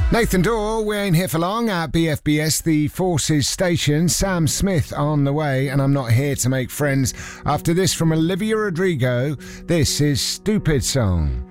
Nathan Dorr, we ain't here for long at BFBS, the Forces station. Sam Smith on the way, and I'm not here to make friends. After this from Olivia Rodrigo, this is Stupid Song.